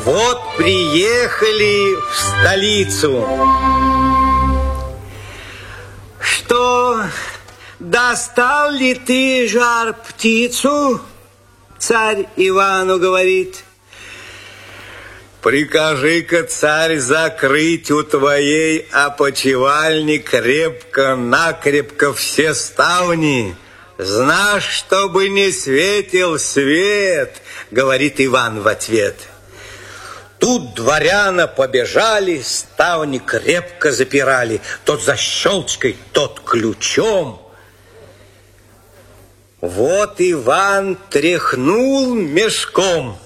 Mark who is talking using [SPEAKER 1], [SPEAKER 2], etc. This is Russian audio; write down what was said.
[SPEAKER 1] Вот приехали в столицу. Что, достал ли ты, жар-птицу? Царь Ивану говорит. Прикажи-ка, царь, закрыть у твоей опочивальни крепко-накрепко все ставни. Знашь, чтобы не светил свет, говорит Иван в ответ. Тут дворяна побежали, ставни крепко запирали, тот защелчкой, тот ключом. Вот Иван тряхнул мешком.